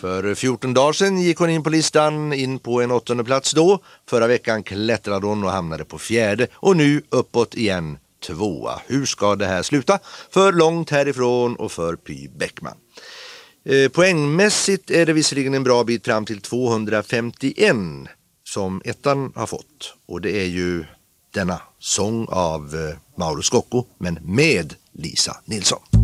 För 14 dagar sedan gick hon in på listan, in på en 8:e plats då. Förra veckan klättrade hon och hamnade på 4:e och nu uppåt igen 2:a. Hur ska det här sluta? För långt härifrån och för Py Bäckman. Poängmässigt är det visserligen en bra bit fram till 251 som ettan har fått. Och det är ju denna sång av Mauro Scocco men med Lisa Nilsson.